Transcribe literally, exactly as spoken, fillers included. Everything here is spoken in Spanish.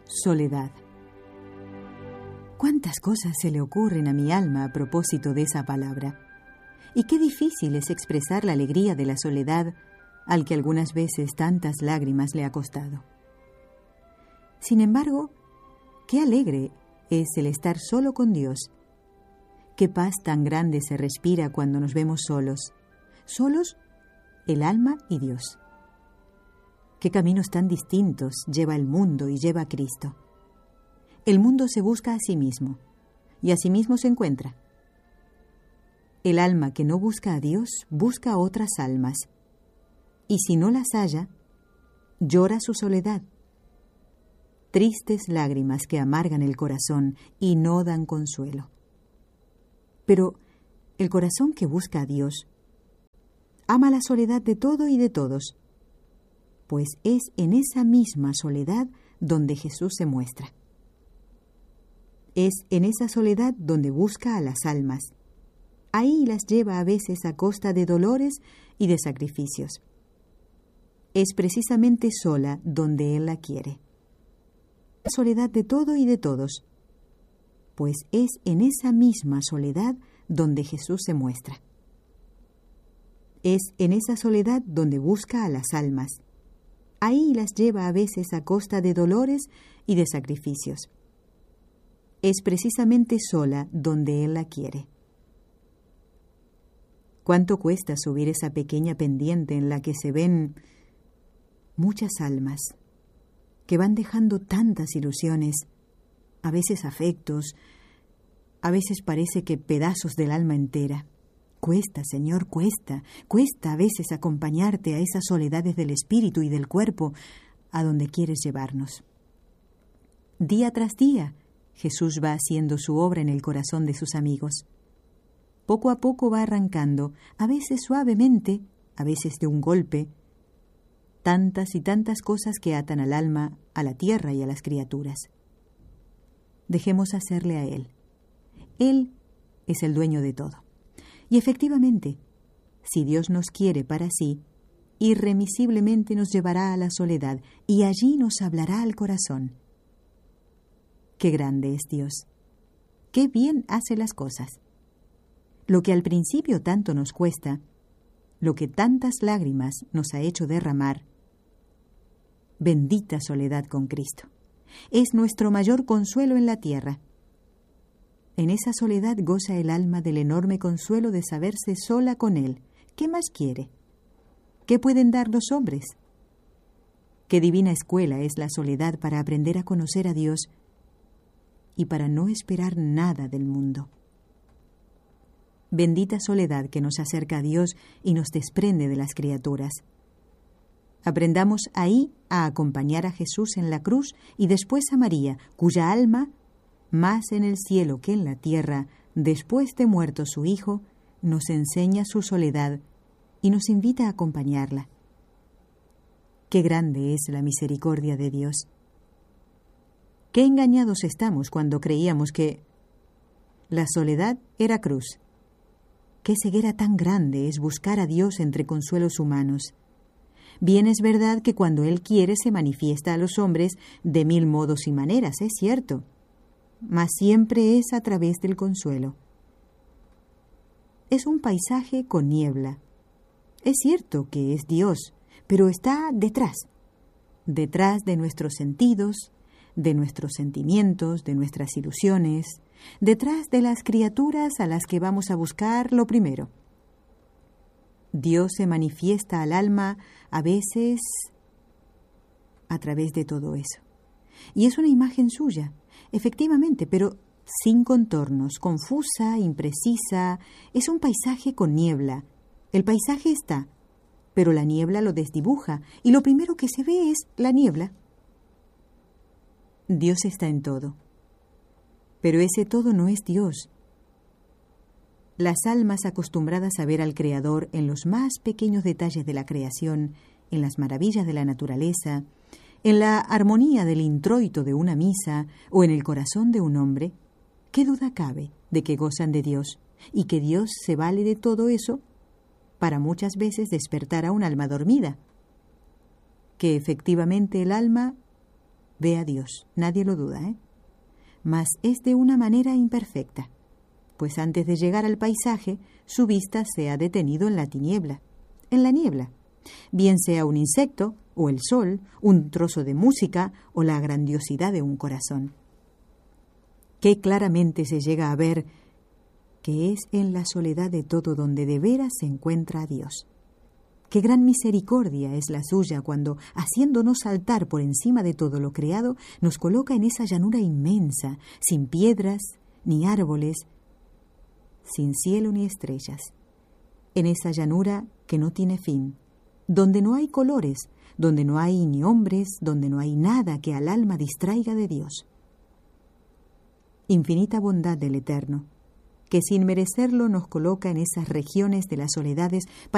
Soledad. ¿Cuántas cosas se le ocurren a mi alma a propósito de esa palabra? Y qué difícil es expresar la alegría de la soledad al que algunas veces tantas lágrimas le ha costado. Sin embargo, qué alegre es el estar solo con Dios. Qué paz tan grande se respira cuando nos vemos solos, solos el alma y Dios. Qué caminos tan distintos lleva el mundo y lleva a Cristo. El mundo se busca a sí mismo, y a sí mismo se encuentra. El alma que no busca a Dios busca a otras almas, y si no las halla, llora su soledad. Tristes lágrimas que amargan el corazón y no dan consuelo. Pero el corazón que busca a Dios ama la soledad de todo y de todos, pues es en esa misma soledad donde Jesús se muestra. Es en esa soledad donde busca a las almas. Ahí las lleva a veces a costa de dolores y de sacrificios. Es precisamente sola donde Él la quiere. La soledad de todo y de todos, pues es en esa misma soledad donde Jesús se muestra. Es en esa soledad donde busca a las almas. Ahí las lleva a veces a costa de dolores y de sacrificios. Es precisamente sola donde Él la quiere. ¿Cuánto cuesta subir esa pequeña pendiente en la que se ven muchas almas que van dejando tantas ilusiones, a veces afectos, a veces parece que pedazos del alma entera? Cuesta, Señor, cuesta, cuesta a veces acompañarte a esas soledades del espíritu y del cuerpo a donde quieres llevarnos. Día tras día, Jesús va haciendo su obra en el corazón de sus amigos. Poco a poco va arrancando, a veces suavemente, a veces de un golpe, tantas y tantas cosas que atan al alma, a la tierra y a las criaturas. Dejemos hacerle a Él. Él es el dueño de todo. Y efectivamente, si Dios nos quiere para sí, irremisiblemente nos llevará a la soledad y allí nos hablará al corazón. ¡Qué grande es Dios! ¡Qué bien hace las cosas! Lo que al principio tanto nos cuesta, lo que tantas lágrimas nos ha hecho derramar, bendita soledad con Cristo, es nuestro mayor consuelo en la tierra. En esa soledad goza el alma del enorme consuelo de saberse sola con Él. ¿Qué más quiere? ¿Qué pueden dar los hombres? Qué divina escuela es la soledad para aprender a conocer a Dios y para no esperar nada del mundo. Bendita soledad que nos acerca a Dios y nos desprende de las criaturas. Aprendamos ahí a acompañar a Jesús en la cruz y después a María, cuya alma, más en el cielo que en la tierra, después de muerto su Hijo, nos enseña su soledad y nos invita a acompañarla. Qué grande es la misericordia de Dios. Qué engañados estamos cuando creíamos que la soledad era cruz. Qué ceguera tan grande es buscar a Dios entre consuelos humanos. Bien es verdad que cuando Él quiere se manifiesta a los hombres de mil modos y maneras, es cierto, mas siempre es a través del consuelo. Es un paisaje con niebla. Es cierto que es Dios, pero está detrás, detrás de nuestros sentidos, de nuestros sentimientos, de nuestras ilusiones, detrás de las criaturas a las que vamos a buscar lo primero. Dios se manifiesta al alma a veces a través de todo eso. Y es una imagen suya, efectivamente, pero sin contornos, confusa, imprecisa. Es un paisaje con niebla. El paisaje está, pero la niebla lo desdibuja, y lo primero que se ve es la niebla. Dios está en todo, pero ese todo no es Dios. Las almas acostumbradas a ver al Creador en los más pequeños detalles de la creación, en las maravillas de la naturaleza, en la armonía del introito de una misa o en el corazón de un hombre, ¿qué duda cabe de que gozan de Dios y que Dios se vale de todo eso para muchas veces despertar a un alma dormida? Que efectivamente el alma ve a Dios, nadie lo duda, ¿eh? Mas es de una manera imperfecta, pues antes de llegar al paisaje, su vista se ha detenido en la tiniebla, en la niebla, bien sea un insecto, o el sol, un trozo de música, o la grandiosidad de un corazón. Qué claramente se llega a ver que es en la soledad de todo donde de veras se encuentra a Dios. Qué gran misericordia es la suya cuando, haciéndonos saltar por encima de todo lo creado, nos coloca en esa llanura inmensa, sin piedras ni árboles, sin cielo ni estrellas, en esa llanura que no tiene fin, donde no hay colores, donde no hay ni hombres, donde no hay nada que al alma distraiga de Dios. Infinita bondad del Eterno, que sin merecerlo nos coloca en esas regiones de las soledades